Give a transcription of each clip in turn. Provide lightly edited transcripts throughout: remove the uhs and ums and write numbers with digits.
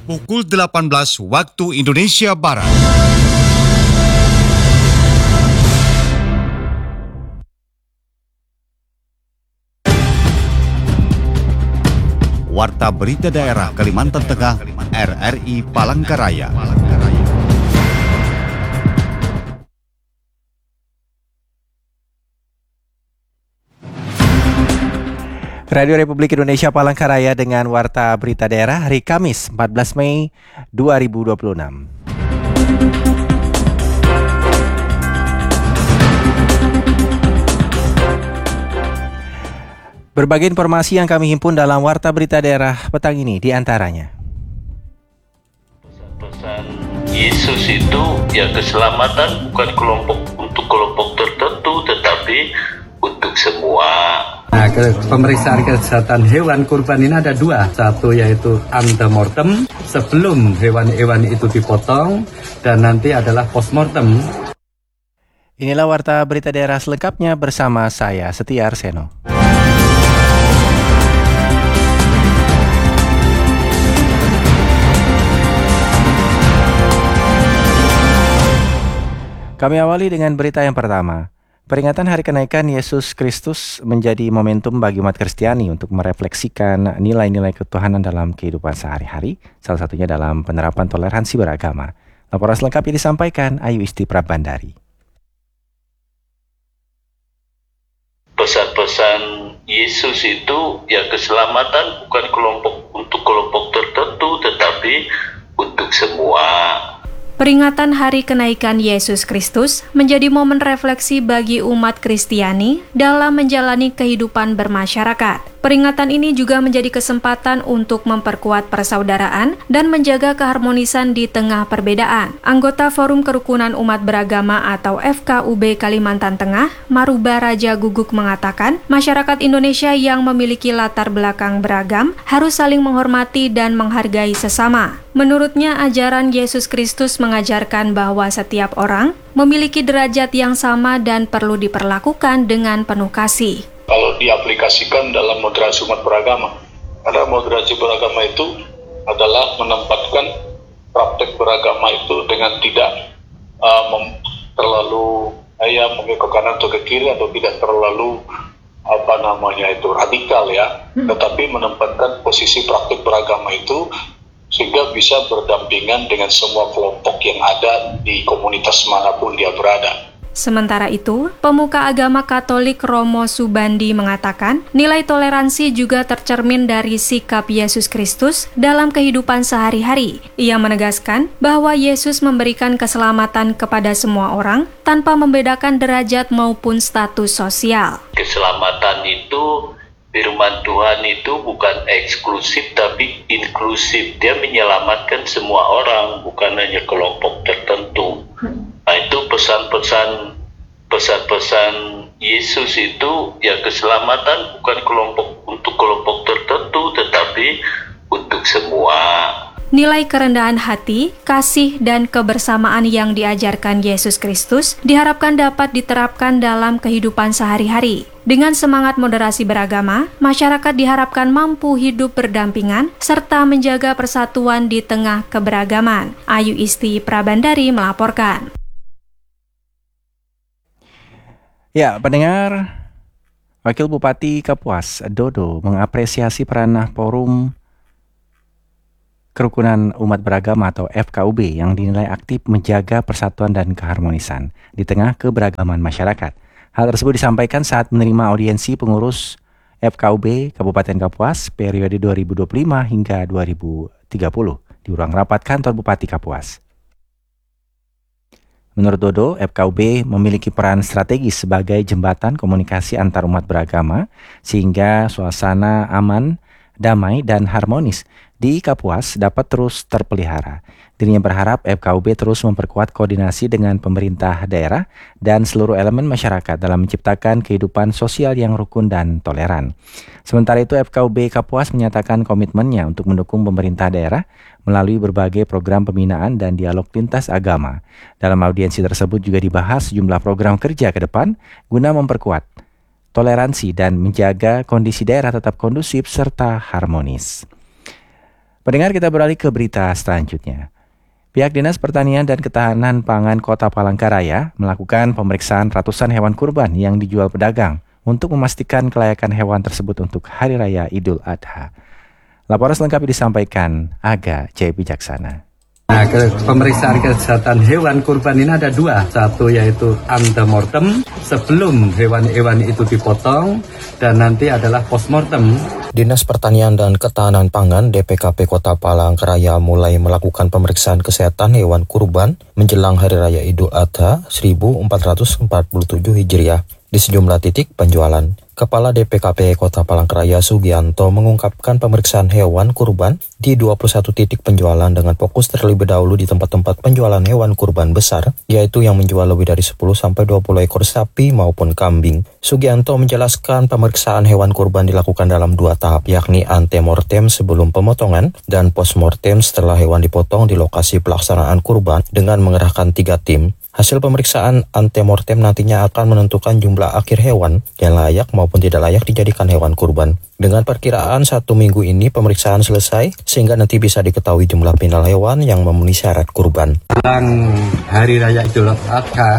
pukul 18 waktu Indonesia Barat. Warta Berita Daerah Kalimantan Tengah, RRI Palangkaraya. Radio Republik Indonesia Palangkaraya dengan Warta Berita Daerah hari Kamis 14 Mei 2026. Berbagai informasi yang kami himpun dalam Warta Berita Daerah petang ini diantaranya. Pesan Yesus itu ya keselamatan bukan untuk kelompok tertentu tetapi untuk semua. Nah, pemeriksaan kesehatan hewan kurban ini ada dua. Satu yaitu antemortem sebelum hewan-hewan itu dipotong dan nanti adalah postmortem. Inilah Warta Berita Daerah selengkapnya bersama saya Setia Arseno. Kami awali dengan berita yang pertama. Peringatan Hari Kenaikan Yesus Kristus menjadi momentum bagi umat Kristiani untuk merefleksikan nilai-nilai ketuhanan dalam kehidupan sehari-hari, salah satunya dalam penerapan toleransi beragama. Laporan selengkapnya disampaikan Ayu Isti Prabandari. Pesan-pesan Yesus itu ya keselamatan bukan untuk kelompok tertentu tetapi untuk semua. Peringatan Hari Kenaikan Yesus Kristus menjadi momen refleksi bagi umat Kristiani dalam menjalani kehidupan bermasyarakat. Peringatan ini juga menjadi kesempatan untuk memperkuat persaudaraan dan menjaga keharmonisan di tengah perbedaan. Anggota Forum Kerukunan Umat Beragama atau FKUB Kalimantan Tengah, Maruba Raja Guguk mengatakan, masyarakat Indonesia yang memiliki latar belakang beragam harus saling menghormati dan menghargai sesama. Menurutnya, ajaran Yesus Kristus mengajarkan bahwa setiap orang memiliki derajat yang sama dan perlu diperlakukan dengan penuh kasih. Kalau diaplikasikan dalam moderasi umat beragama, karena moderasi beragama itu adalah menempatkan praktek beragama itu dengan tidak terlalu mengikut ke kanan atau ke kiri atau tidak terlalu radikal ya, tetapi menempatkan posisi praktek beragama itu sehingga bisa berdampingan dengan semua kelompok yang ada di komunitas manapun dia berada. Sementara itu, pemuka agama Katolik Romo Subandi mengatakan, nilai toleransi juga tercermin dari sikap Yesus Kristus dalam kehidupan sehari-hari. Ia menegaskan bahwa Yesus memberikan keselamatan kepada semua orang tanpa membedakan derajat maupun status sosial. Keselamatan itu, firman Tuhan itu bukan eksklusif tapi inklusif. Dia menyelamatkan semua orang, bukan hanya kelompok tertentu. Nah, itu pesan-pesan Yesus itu ya keselamatan bukan untuk kelompok tertentu tetapi untuk semua. Nilai kerendahan hati, kasih, dan kebersamaan yang diajarkan Yesus Kristus diharapkan dapat diterapkan dalam kehidupan sehari-hari. Dengan semangat moderasi beragama, masyarakat diharapkan mampu hidup berdampingan serta menjaga persatuan di tengah keberagaman. Ayu Isti Prabandari melaporkan. Ya, pendengar, Wakil Bupati Kapuas, Dodo, mengapresiasi peran Forum Kerukunan Umat Beragama atau FKUB yang dinilai aktif menjaga persatuan dan keharmonisan di tengah keberagaman masyarakat. Hal tersebut disampaikan saat menerima audiensi pengurus FKUB Kabupaten Kapuas periode 2025 hingga 2030 di ruang rapat kantor Bupati Kapuas. Menurut Dodo, FKUB memiliki peran strategis sebagai jembatan komunikasi antar umat beragama sehingga suasana aman, damai, dan harmonis di Kapuas dapat terus terpelihara. Dirinya berharap FKUB terus memperkuat koordinasi dengan pemerintah daerah dan seluruh elemen masyarakat dalam menciptakan kehidupan sosial yang rukun dan toleran. Sementara itu, FKUB Kapuas menyatakan komitmennya untuk mendukung pemerintah daerah melalui berbagai program pembinaan dan dialog lintas agama. Dalam audiensi tersebut juga dibahas sejumlah program kerja ke depan guna memperkuat toleransi dan menjaga kondisi daerah tetap kondusif serta harmonis. Pendengar, kita beralih ke berita selanjutnya. Pihak Dinas Pertanian dan Ketahanan Pangan Kota Palangkaraya melakukan pemeriksaan ratusan hewan kurban yang dijual pedagang untuk memastikan kelayakan hewan tersebut untuk Hari Raya Idul Adha. Laporan selengkapnya disampaikan Aga Jaya Bijaksana. Nah, pemeriksaan kesehatan hewan kurban ini ada dua. Satu yaitu antemortem sebelum hewan-hewan itu dipotong, dan nanti adalah postmortem. Dinas Pertanian dan Ketahanan Pangan DPKP Kota Palangkaraya mulai melakukan pemeriksaan kesehatan hewan kurban menjelang Hari Raya Idul Adha 1447 Hijriah di sejumlah titik penjualan. Kepala DPKP Kota Palangkaraya Sugianto mengungkapkan pemeriksaan hewan kurban di 21 titik penjualan dengan fokus terlebih dahulu di tempat-tempat penjualan hewan kurban besar, yaitu yang menjual lebih dari 10-20 ekor sapi maupun kambing. Sugianto menjelaskan pemeriksaan hewan kurban dilakukan dalam 2 tahap, yakni antemortem sebelum pemotongan dan postmortem setelah hewan dipotong di lokasi pelaksanaan kurban dengan mengerahkan 3 tim. Hasil pemeriksaan antemortem nantinya akan menentukan jumlah akhir hewan yang layak maupun tidak layak dijadikan hewan kurban. Dengan perkiraan 1 minggu ini pemeriksaan selesai sehingga nanti bisa diketahui jumlah final hewan yang memenuhi syarat kurban. Jelang Hari Raya Idul Adha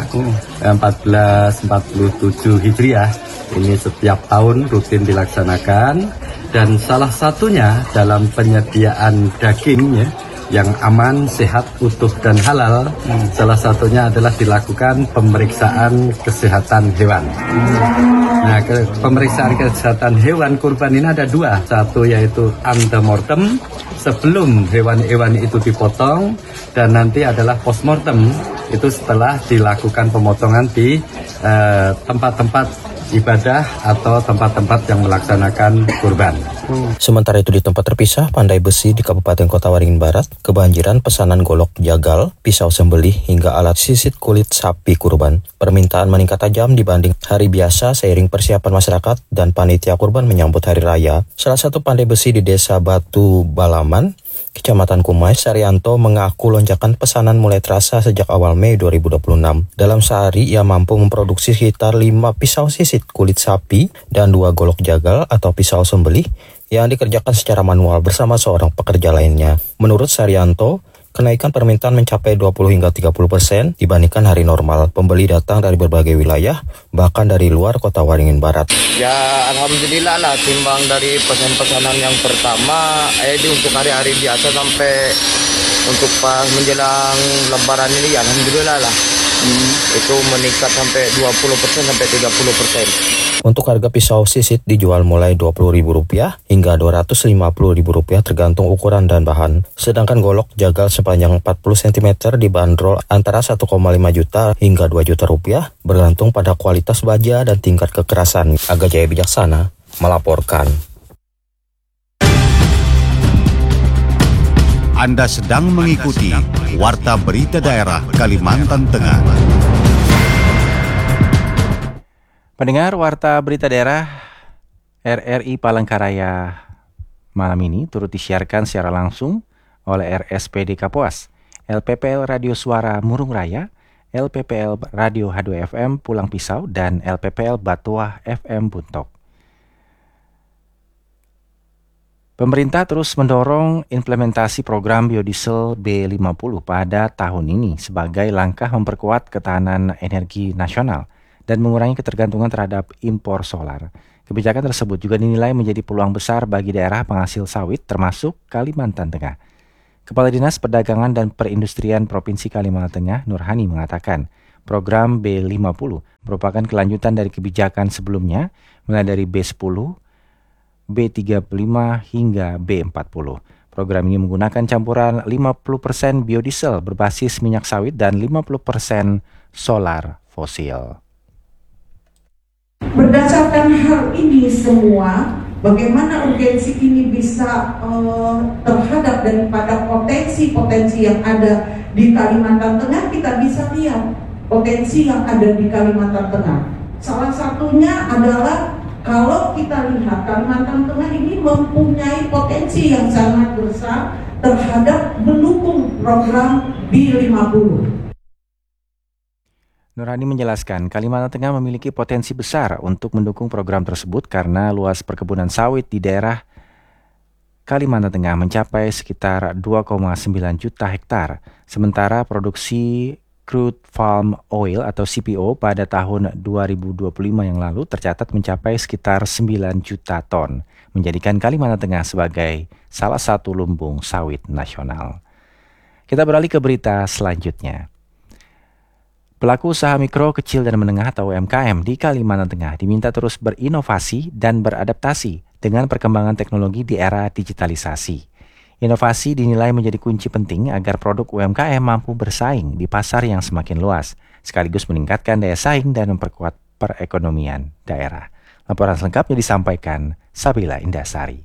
1447 Hijriah ini setiap tahun rutin dilaksanakan, dan salah satunya dalam penyediaan dagingnya yang aman, sehat, utuh, dan halal. Salah satunya adalah dilakukan pemeriksaan kesehatan hewan. Nah, pemeriksaan kesehatan hewan kurban ini ada dua. Satu yaitu antemortem sebelum hewan-hewan itu dipotong, dan nanti adalah postmortem, itu setelah dilakukan pemotongan di tempat-tempat ibadah atau tempat-tempat yang melaksanakan kurban. Sementara itu di tempat terpisah Pandai Besi di Kabupaten Kota Waringin Barat kebanjiran pesanan golok jagal, pisau sembelih hingga alat sisit kulit sapi kurban. Permintaan meningkat tajam dibanding hari biasa seiring persiapan masyarakat dan panitia kurban menyambut hari raya. Salah satu Pandai Besi di Desa Batu Balaman, Kecamatan Kumai, Saryanto mengaku lonjakan pesanan mulai terasa sejak awal Mei 2026. Dalam sehari ia mampu memproduksi sekitar 5 pisau sisit kulit sapi dan 2 golok jagal atau pisau sembelih yang dikerjakan secara manual bersama seorang pekerja lainnya. Menurut Saryanto, kenaikan permintaan mencapai 20 hingga 30% dibandingkan hari normal. Pembeli datang dari berbagai wilayah, bahkan dari luar Kota Waringin Barat. Ya alhamdulillah lah, timbang dari pesan-pesanan yang pertama, untuk hari-hari biasa sampai untuk pas menjelang lebaran ini, ya alhamdulillah lah. Itu meningkat sampai 20% sampai 30%. Untuk harga pisau sisit dijual mulai Rp20.000 hingga Rp250.000 tergantung ukuran dan bahan. Sedangkan golok jagal sepanjang 40 cm dibanderol antara 1,5 juta hingga 2 juta rupiah bergantung pada kualitas baja dan tingkat kekerasan. Aga Jaya Bijaksana melaporkan. Anda sedang mengikuti Warta Berita Daerah Kalimantan Tengah. Pendengar, Warta Berita Daerah RRI Palangkaraya malam ini turut disiarkan secara langsung oleh RSPD Kapuas, LPPL Radio Suara Murung Raya, LPPL Radio H2FM Pulang Pisau, dan LPPL Batuah FM Buntok. Pemerintah terus mendorong implementasi program biodiesel B50 pada tahun ini sebagai langkah memperkuat ketahanan energi nasional dan mengurangi ketergantungan terhadap impor solar. Kebijakan tersebut juga dinilai menjadi peluang besar bagi daerah penghasil sawit termasuk Kalimantan Tengah. Kepala Dinas Perdagangan dan Perindustrian Provinsi Kalimantan Tengah, Nurhani, mengatakan program B50 merupakan kelanjutan dari kebijakan sebelumnya mulai dari B10, B35 hingga B40. Program ini menggunakan campuran 50% biodiesel berbasis minyak sawit dan 50% solar fosil. Berdasarkan hal ini semua, bagaimana urgensi ini bisa terhadap daripada potensi-potensi yang ada di Kalimantan Tengah, kita bisa lihat potensi yang ada di Kalimantan Tengah. Salah satunya adalah kalau kita lihat Kalimantan Tengah ini mempunyai potensi yang sangat besar terhadap mendukung program B50. Nurhani menjelaskan, Kalimantan Tengah memiliki potensi besar untuk mendukung program tersebut karena luas perkebunan sawit di daerah Kalimantan Tengah mencapai sekitar 2,9 juta hektar, sementara produksi crude palm oil atau CPO pada tahun 2025 yang lalu tercatat mencapai sekitar 9 juta ton, menjadikan Kalimantan Tengah sebagai salah satu lumbung sawit nasional. Kita beralih ke berita selanjutnya. Pelaku usaha mikro, kecil, dan menengah atau UMKM di Kalimantan Tengah diminta terus berinovasi dan beradaptasi dengan perkembangan teknologi di era digitalisasi. Inovasi dinilai menjadi kunci penting agar produk UMKM mampu bersaing di pasar yang semakin luas, sekaligus meningkatkan daya saing dan memperkuat perekonomian daerah. Laporan selengkapnya disampaikan Sabila Indasari.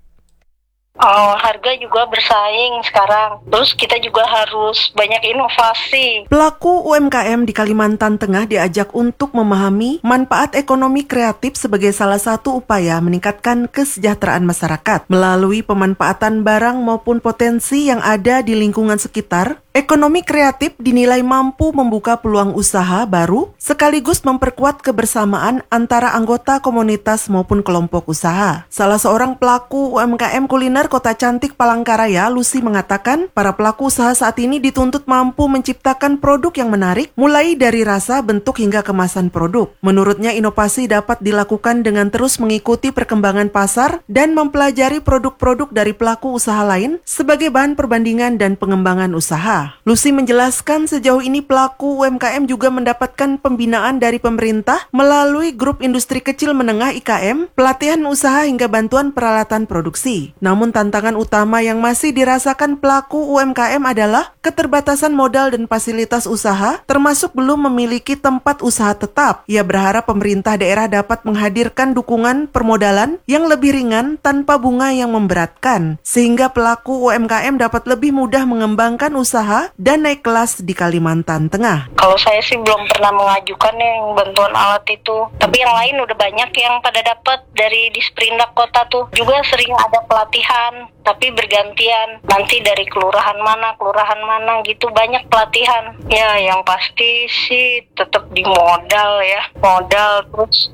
Harga juga bersaing sekarang. Terus kita juga harus banyak inovasi. Pelaku UMKM di Kalimantan Tengah diajak untuk memahami manfaat ekonomi kreatif sebagai salah satu upaya meningkatkan kesejahteraan masyarakat melalui pemanfaatan barang maupun potensi yang ada di lingkungan sekitar. Ekonomi kreatif dinilai mampu membuka peluang usaha baru sekaligus memperkuat kebersamaan antara anggota komunitas maupun kelompok usaha. Salah seorang pelaku UMKM kuliner Kota Cantik Palangkaraya, Lucy, mengatakan para pelaku usaha saat ini dituntut mampu menciptakan produk yang menarik mulai dari rasa, bentuk hingga kemasan produk. Menurutnya inovasi dapat dilakukan dengan terus mengikuti perkembangan pasar dan mempelajari produk-produk dari pelaku usaha lain sebagai bahan perbandingan dan pengembangan usaha. Lucy menjelaskan sejauh ini pelaku UMKM juga mendapatkan pembinaan dari pemerintah melalui grup industri kecil menengah IKM, pelatihan usaha hingga bantuan peralatan produksi. Namun tantangan utama yang masih dirasakan pelaku UMKM adalah keterbatasan modal dan fasilitas usaha, termasuk belum memiliki tempat usaha tetap. Ia berharap pemerintah daerah dapat menghadirkan dukungan permodalan yang lebih ringan tanpa bunga yang memberatkan, sehingga pelaku UMKM dapat lebih mudah mengembangkan usaha dan naik kelas di Kalimantan Tengah. Kalau saya sih belum pernah mengajukan yang bantuan alat itu. Tapi yang lain udah banyak yang pada dapat dari Disperindak Kota tuh. Juga sering ada pelatihan, tapi bergantian. Nanti dari kelurahan mana gitu banyak pelatihan. Ya yang pasti sih tetap di modal ya. Modal terus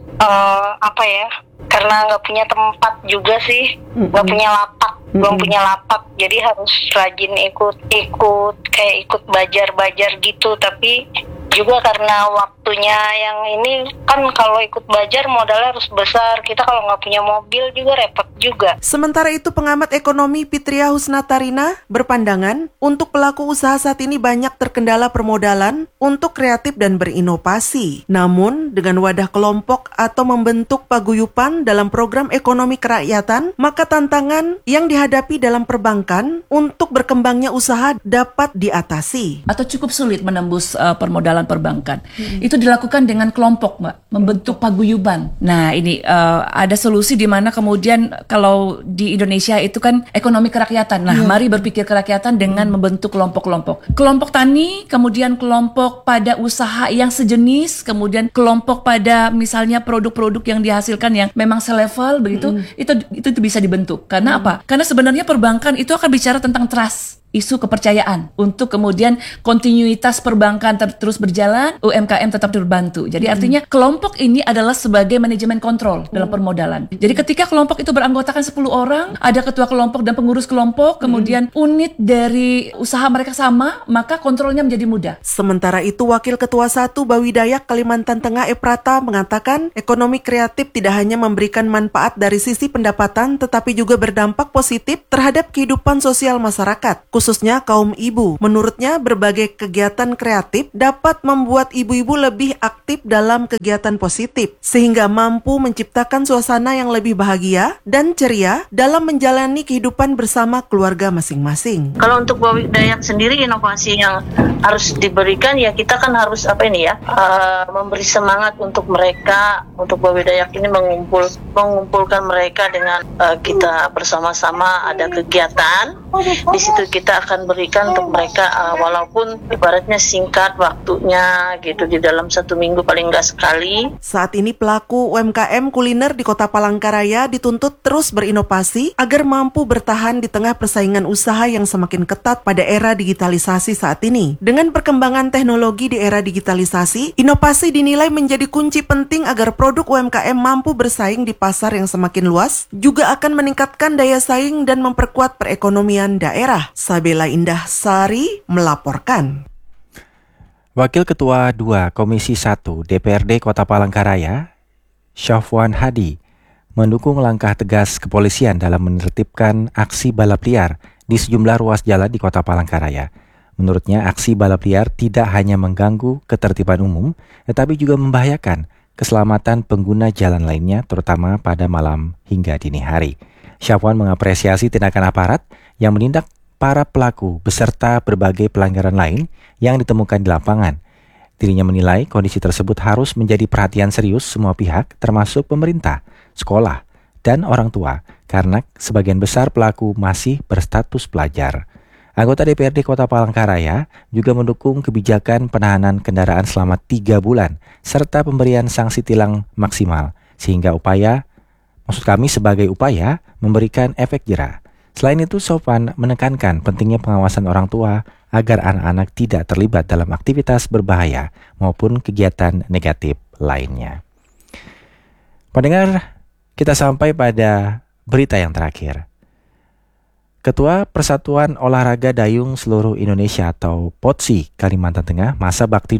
karena nggak punya tempat juga sih, nggak punya lapak. Belum punya lapak, jadi harus rajin ikut bajar gitu. Tapi juga karena waktunya yang ini kan kalau ikut bajar modalnya harus besar. Kita kalau nggak punya mobil juga repot juga. Sementara itu pengamat ekonomi Pitria Husnatarina berpandangan untuk pelaku usaha saat ini banyak terkendala permodalan untuk kreatif dan berinovasi. Namun dengan wadah kelompok atau membentuk paguyuban dalam program ekonomi kerakyatan, maka tantangan yang dihadapi dalam perbankan untuk berkembangnya usaha dapat diatasi. Atau cukup sulit menembus permodalan perbankan. Itu dilakukan dengan kelompok, Mbak, membentuk paguyuban. Nah, ini ada solusi di mana kemudian kalau di Indonesia itu kan ekonomi kerakyatan. Nah, mari berpikir kerakyatan dengan membentuk kelompok-kelompok. Kelompok tani, kemudian kelompok pada usaha yang sejenis, kemudian kelompok pada misalnya produk-produk yang dihasilkan yang memang selevel begitu. Itu bisa dibentuk. Karena apa? Karena sebenarnya perbankan itu akan bicara tentang trust. Isu kepercayaan untuk kemudian kontinuitas perbankan terus berjalan, UMKM tetap terbantu. Jadi artinya kelompok ini adalah sebagai manajemen kontrol dalam permodalan. Jadi ketika kelompok itu beranggotakan 10 orang, ada ketua kelompok dan pengurus kelompok, kemudian unit dari usaha mereka sama, maka kontrolnya menjadi mudah. Sementara itu Wakil Ketua 1 Bawi Dayak Kalimantan Tengah Eprata mengatakan ekonomi kreatif tidak hanya memberikan manfaat dari sisi pendapatan tetapi juga berdampak positif terhadap kehidupan sosial masyarakat, khususnya kaum ibu. Menurutnya, berbagai kegiatan kreatif dapat membuat ibu-ibu lebih aktif dalam kegiatan positif, sehingga mampu menciptakan suasana yang lebih bahagia dan ceria dalam menjalani kehidupan bersama keluarga masing-masing. Kalau untuk Bawi Dayak sendiri, inovasi yang harus diberikan ya kita kan harus memberi semangat untuk mereka, untuk Bawi Dayak ini mengumpulkan mereka dengan kita bersama-sama ada kegiatan. Di situ kita kita akan berikan untuk mereka, walaupun ibaratnya singkat waktunya gitu, di dalam 1 minggu paling nggak sekali. Saat ini pelaku UMKM kuliner di Kota Palangkaraya dituntut terus berinovasi agar mampu bertahan di tengah persaingan usaha yang semakin ketat pada era digitalisasi saat ini. Dengan perkembangan teknologi di era digitalisasi, inovasi dinilai menjadi kunci penting agar produk UMKM mampu bersaing di pasar yang semakin luas, juga akan meningkatkan daya saing dan memperkuat perekonomian daerah. Sabela Indah Sari melaporkan. Wakil Ketua 2 Komisi 1 DPRD Kota Palangkaraya, Syafwan Hadi, mendukung langkah tegas kepolisian dalam menertibkan aksi balap liar di sejumlah ruas jalan di Kota Palangkaraya. Menurutnya, aksi balap liar tidak hanya mengganggu ketertiban umum, tetapi juga membahayakan keselamatan pengguna jalan lainnya, terutama pada malam hingga dini hari. Syafwan mengapresiasi tindakan aparat yang menindak para pelaku beserta berbagai pelanggaran lain yang ditemukan di lapangan. Dirinya menilai kondisi tersebut harus menjadi perhatian serius semua pihak, termasuk pemerintah, sekolah, dan orang tua, karena sebagian besar pelaku masih berstatus pelajar. Anggota DPRD Kota Palangkaraya juga mendukung kebijakan penahanan kendaraan selama 3 bulan, serta pemberian sanksi tilang maksimal, sehingga sebagai upaya memberikan efek jera. Selain itu, Syafwan menekankan pentingnya pengawasan orang tua agar anak-anak tidak terlibat dalam aktivitas berbahaya maupun kegiatan negatif lainnya. Pendengar, kita sampai pada berita yang terakhir. Ketua Persatuan Olahraga Dayung Seluruh Indonesia atau PODSI Kalimantan Tengah masa bakti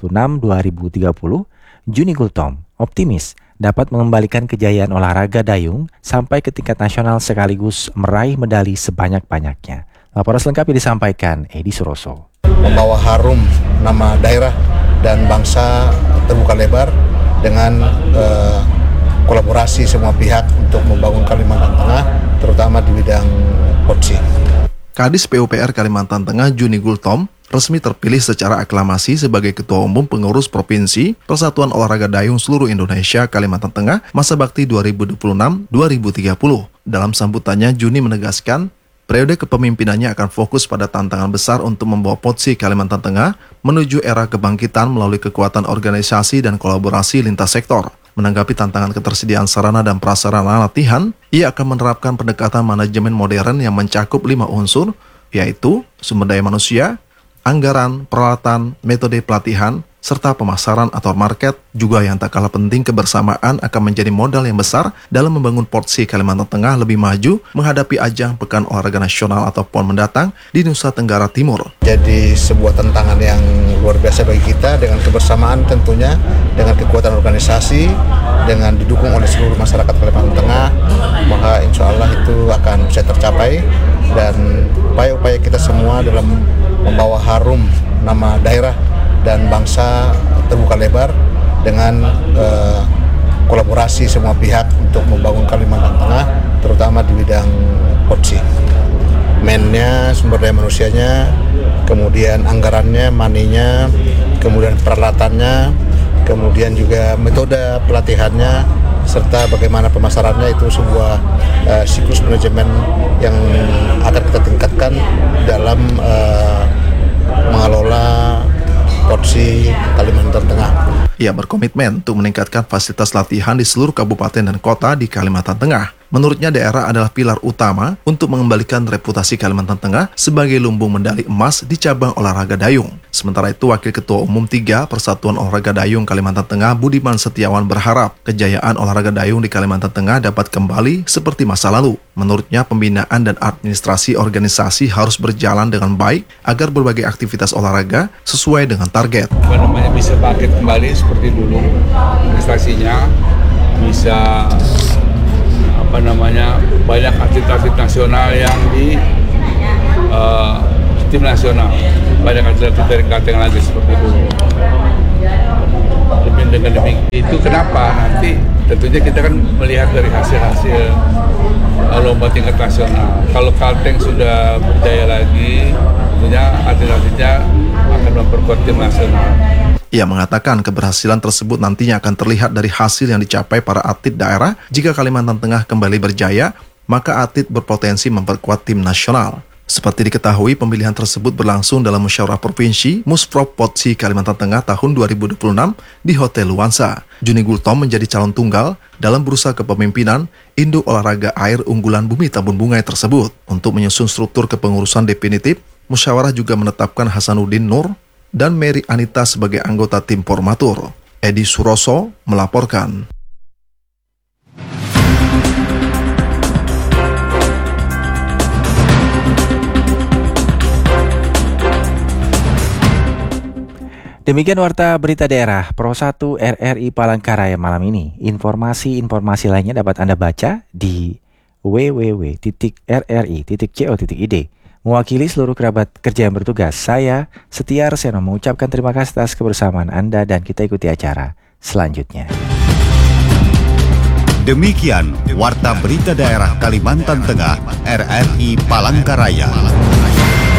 2026-2030, Juni Gultom, optimis dapat mengembalikan kejayaan olahraga dayung sampai ke tingkat nasional sekaligus meraih medali sebanyak-banyaknya. Laporan selengkapnya disampaikan Edi Suroso. Membawa harum nama daerah dan bangsa terbuka lebar dengan kolaborasi semua pihak untuk membangun Kalimantan Tengah, terutama di bidang PODSI. Kadis PUPR Kalimantan Tengah Juni Gultom resmi terpilih secara aklamasi sebagai Ketua Umum Pengurus Provinsi Persatuan Olahraga Dayung Seluruh Indonesia Kalimantan Tengah masa bakti 2026-2030. Dalam sambutannya, Juni menegaskan periode kepemimpinannya akan fokus pada tantangan besar untuk membawa PODSI Kalimantan Tengah menuju era kebangkitan melalui kekuatan organisasi dan kolaborasi lintas sektor. Menanggapi tantangan ketersediaan sarana dan prasarana latihan, ia akan menerapkan pendekatan manajemen modern yang mencakup 5 unsur, yaitu sumber daya manusia, anggaran, peralatan, metode pelatihan, serta pemasaran atau market. Juga yang tak kalah penting, kebersamaan akan menjadi modal yang besar dalam membangun PODSI Kalimantan Tengah lebih maju menghadapi ajang Pekan Olahraga Nasional atau PON mendatang di Nusa Tenggara Timur. Jadi sebuah tantangan yang luar biasa bagi kita, dengan kebersamaan tentunya, dengan kekuatan organisasi, dengan didukung oleh seluruh masyarakat Kalimantan Tengah, maka insya Allah itu akan bisa tercapai. Dan upaya-upaya kita semua dalam membawa harum nama daerah dan bangsa terbuka lebar dengan kolaborasi semua pihak untuk membangun Kalimantan Tengah, terutama di bidang PODSI. Mennya, sumber daya manusianya, kemudian anggarannya, maninya, kemudian peralatannya, kemudian juga metode pelatihannya, serta bagaimana pemasarannya. Itu sebuah siklus manajemen yang akan kita tingkatkan dalam mengelola PODSI Kalimantan Tengah. Ia berkomitmen untuk meningkatkan fasilitas latihan di seluruh kabupaten dan kota di Kalimantan Tengah. Menurutnya, daerah adalah pilar utama untuk mengembalikan reputasi Kalimantan Tengah sebagai lumbung medali emas di cabang olahraga dayung. Sementara itu, Wakil Ketua Umum 3 Persatuan Olahraga Dayung Kalimantan Tengah, Budiman Setiawan, berharap kejayaan olahraga dayung di Kalimantan Tengah dapat kembali seperti masa lalu. Menurutnya, pembinaan dan administrasi organisasi harus berjalan dengan baik agar berbagai aktivitas olahraga sesuai dengan target. Bisa bangkit kembali seperti dulu, administrasinya bisa banyak atlet-atlet nasional yang di tim nasional, banyak atlet-atlet dari Kalteng lagi seperti dulu. Dengan demikian itu kenapa nanti tentunya kita kan melihat dari hasil-hasil lomba tingkat nasional. Kalau Kalteng sudah berjaya lagi, tentunya atlet-atletnya akan memperkuat tim nasional. Ia mengatakan keberhasilan tersebut nantinya akan terlihat dari hasil yang dicapai para atlet daerah. Jika Kalimantan Tengah kembali berjaya, maka atlet berpotensi memperkuat tim nasional. Seperti diketahui, pemilihan tersebut berlangsung dalam musyawarah provinsi Musprop Potsi Kalimantan Tengah tahun 2026 di Hotel Luansa. Juni Gultom menjadi calon tunggal dalam bursa kepemimpinan Indo Olahraga Air unggulan Bumi Tambun Bungai tersebut. Untuk menyusun struktur kepengurusan definitif, musyawarah juga menetapkan Hasanuddin Nur dan Mary Anita sebagai anggota tim formatur. Edi Suroso melaporkan. Demikian Warta Berita Daerah Pro 1 RRI Palangkaraya malam ini. Informasi-informasi lainnya dapat Anda baca di www.rri.co.id. Mewakili seluruh kerabat kerja yang bertugas, saya Setia Arseno mengucapkan terima kasih atas kebersamaan Anda dan kita ikuti acara selanjutnya. Demikian Warta Berita Daerah Kalimantan Tengah RRI Palangkaraya.